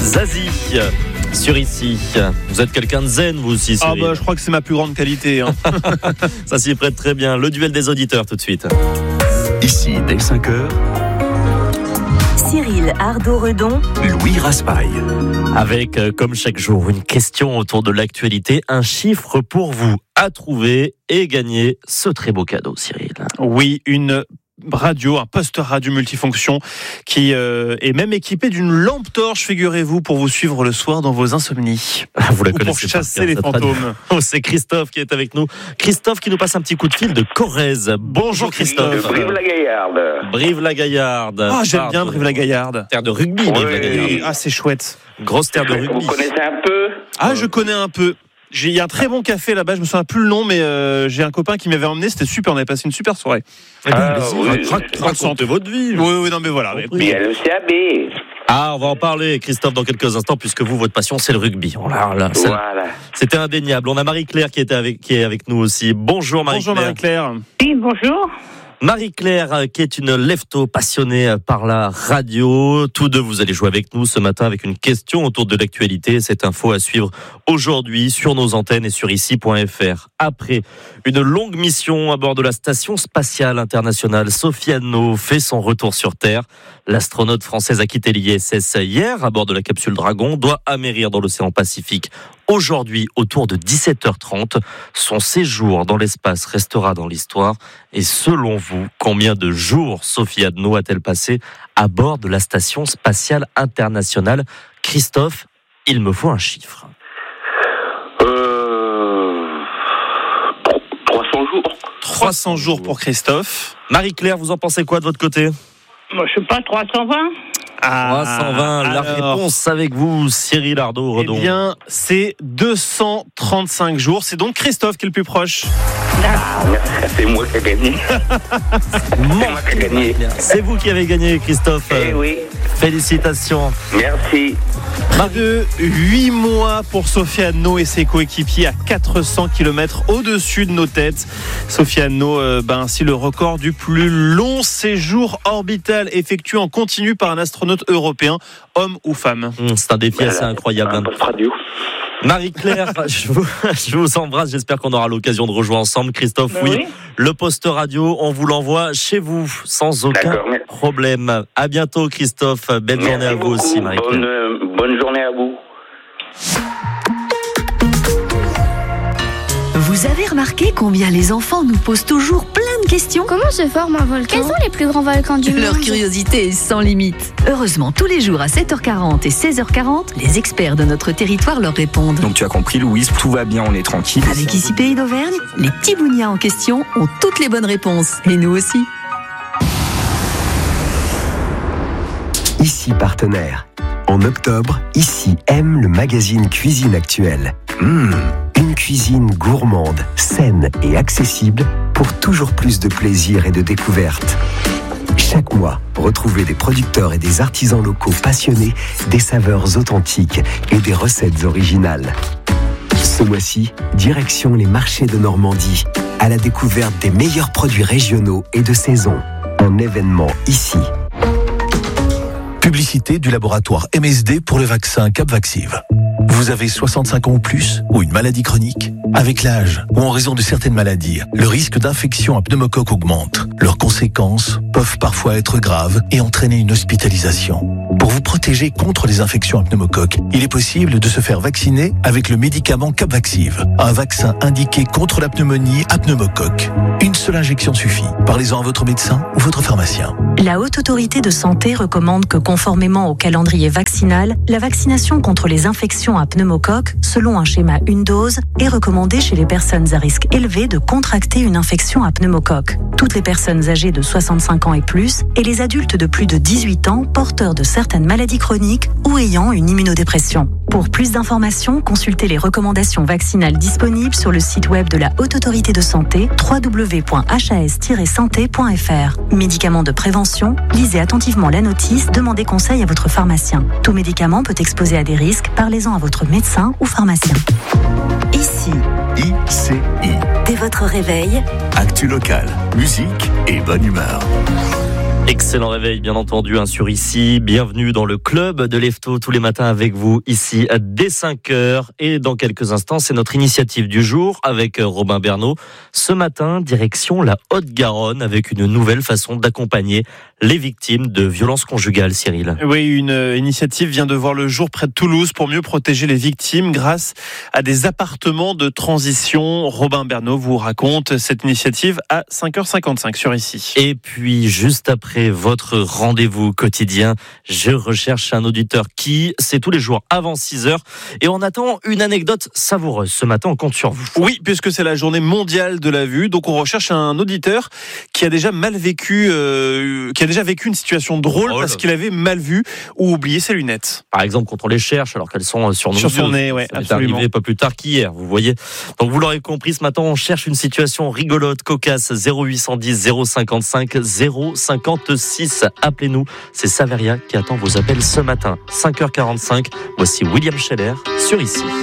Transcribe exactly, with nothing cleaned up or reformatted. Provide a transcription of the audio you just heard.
Zazie sur Ici. Vous êtes quelqu'un de zen, vous aussi, Cyril. Ah bah, je crois que c'est ma plus grande qualité. Hein. Ça s'y prête très bien. Le duel des auditeurs, tout de suite. Ici, dès cinq heures, Cyril Ardo-Redon, Louis Raspail. Avec, euh, comme chaque jour, une question autour de l'actualité, un chiffre pour vous à trouver et gagner ce très beau cadeau, Cyril. Oui, une radio, un poste radio multifonction qui euh, est même équipé d'une lampe torche, figurez-vous, pour vous suivre le soir dans vos insomnies. Vous la Ou connaissez pour par chasser cœur, les cette fantômes. radio. C'est Christophe qui est avec nous. Christophe qui nous passe un petit coup de fil de Corrèze. Bonjour Christophe. De Brive-la-Gaillarde. Brive-la-Gaillarde. Ah, j'aime bien Brive-la-Gaillarde. Terre de rugby, Oui. Brive-la-Gaillarde. Ah, c'est chouette. Grosse terre de Vous rugby. connaissez un peu? Ah, je connais un peu. J'ai- Il y a un très bon café là-bas, je me souviens plus le nom, mais euh, j'ai un copain qui m'avait emmené, c'était super, on avait passé une super soirée. Eh bien, Ah, allez-y, oui. rac- racontez votre vie. Oui, oui, non, mais voilà. Oui. Mais il y a le C A B. Ah, on va en parler, Christophe, dans quelques instants, puisque vous, votre passion, c'est le rugby. Oh là là, ça- Voilà. C'était indéniable. On a Marie-Claire qui, était avec, qui est avec nous aussi. Bonjour Bonjour Marie-Claire. Marie-Claire. Oui, bonjour. Marie-Claire, euh, qui est une lefto passionnée euh, par la radio. Tous deux, vous allez jouer avec nous ce matin avec une question autour de l'actualité. Cette info à suivre aujourd'hui sur nos antennes et sur ici point f r. Après une longue mission à bord de la Station spatiale internationale, Sophie Anneau fait son retour sur Terre. L'astronaute française a quitté l'I S S hier à bord de la capsule Dragon, doit amérir dans l'océan Pacifique aujourd'hui autour de dix-sept heures trente. Son séjour dans l'espace restera dans l'histoire. Et selon vous, combien de jours Sophie Anneau a-t-elle passé à bord de la Station spatiale internationale? Christophe, il me faut un chiffre. Euh... trois cents jours. trois cents jours pour Christophe. Marie-Claire, vous en pensez quoi de votre côté? Moi, je sais pas, trois cent vingt. trois cent vingt, la alors, réponse avec vous, Cyril Eh Ardo-Redon. bien, c'est deux cent trente-cinq jours. C'est donc Christophe qui est le plus proche. Ah, c'est moi qui ai gagné. C'est moi qui ai gagné. C'est vous qui avez gagné, Christophe. Eh oui. Félicitations. Merci. Près de huit mois pour Sophie Anneau et ses coéquipiers à quatre cents kilomètres au-dessus de nos têtes. Sophie Anneau euh, bat ainsi le record du plus long séjour orbital effectué en continu par un astronaute européen, homme ou femme. Hum, C'est un défi assez incroyable. Un poste radio. Marie-Claire, je vous, je vous embrasse. J'espère qu'on aura l'occasion de rejouer ensemble. Christophe, Ben oui, oui. le poste radio, on vous l'envoie chez vous sans aucun D'accord, mais- problème. À bientôt, Christophe. Belle Merci journée à vous beaucoup. aussi, Marie-Claire. Bonne, euh, bonne journée à vous. vous avez remarqué combien les enfants nous posent toujours plein de questions? Comment se forme un volcan? Quels sont les plus grands volcans du monde? Leur curiosité est sans limite. Heureusement, tous les jours à sept heures quarante et seize heures quarante, les experts de notre territoire leur répondent. Donc tu as compris Louise, tout va bien, on est tranquille. Avec Ici Pays d'Auvergne, les petits bougnats en question ont toutes les bonnes réponses. Et nous aussi. Ici partenaire. En octobre, Ici aime le magazine Cuisine Actuelle. Mmh, une cuisine gourmande, saine et accessible pour toujours plus de plaisir et de découverte. Chaque mois, retrouvez des producteurs et des artisans locaux passionnés, des saveurs authentiques et des recettes originales. Ce mois-ci, direction les marchés de Normandie, à la découverte des meilleurs produits régionaux et de saison. Un événement ici. Publicité du laboratoire M S D pour le vaccin Capvaxive. Vous avez soixante-cinq ans ou plus, ou une maladie chronique? Avec l'âge, ou en raison de certaines maladies, le risque d'infection à pneumocoque augmente. Leurs conséquences peuvent parfois être graves et entraîner une hospitalisation. Pour vous protéger contre les infections à pneumocoque, il est possible de se faire vacciner avec le médicament Capvaxive, un vaccin indiqué contre la pneumonie à pneumocoque. Une seule injection suffit. Parlez-en à votre médecin ou votre pharmacien. La Haute Autorité de Santé recommande que, conformément au calendrier vaccinal, la vaccination contre les infections à pneumocoque, selon un schéma une dose, est recommandée chez les personnes à risque élevé de contracter une infection à pneumocoque. Toutes les personnes âgées de soixante-cinq ans et plus et les adultes de plus de dix-huit ans porteurs de certaines maladies chroniques ou ayant une immunodépression. Pour plus d'informations, consultez les recommandations vaccinales disponibles sur le site web de la Haute Autorité de Santé w w w point h a s tiret santé point f r. Médicaments de prévention, lisez attentivement la notice, demandez conseil à votre pharmacien. Tout médicament peut exposer à des risques, parlez-en à votre médecin ou pharmacien. Ici, I C I. dès votre réveil, Actu locale, musique et bonne humeur. Excellent réveil, bien entendu, hein, sur ici. Bienvenue dans le club de Lefto, tous les matins avec vous, ici, dès cinq heures. Et dans quelques instants, c'est notre initiative du jour avec Robin Bernot. Ce matin, direction la Haute-Garonne avec une nouvelle façon d'accompagner les victimes de violences conjugales, Cyril. Oui, une initiative vient de voir le jour près de Toulouse pour mieux protéger les victimes grâce à des appartements de transition. Robin Bernot vous raconte cette initiative à cinq heures cinquante-cinq sur ici. Et puis, juste après votre rendez-vous quotidien, je recherche un auditeur qui, c'est tous les jours avant six heures. Et on attend une anecdote savoureuse. Ce matin, on compte sur vous. Oui, puisque c'est la journée mondiale de la vue. Donc, on recherche un auditeur qui a déjà mal vécu, euh, qui a déjà vécu une situation drôle oh parce qu'il avait mal vu ou oublié ses lunettes. Par exemple, quand on les cherche alors qu'elles sont sur nos sur yeux. Son nez, ouais, ça absolument. est arrivé pas plus tard qu'hier, vous voyez. Donc, vous l'aurez compris, ce matin, on cherche une situation rigolote, cocasse. zéro huit cent dix zéro cinquante-cinq zéro cinquante-six. Appelez-nous, c'est Saveria qui attend vos appels ce matin. cinq heures quarante-cinq, voici William Scheller sur ici.